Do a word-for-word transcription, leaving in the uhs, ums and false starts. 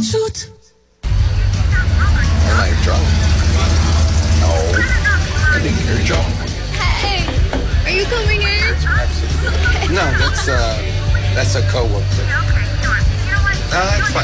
Shoot. Am I drunk? No. I think you're drunk. Hey, are you coming in? No, that's uh, that's a coworker. No, that's fine.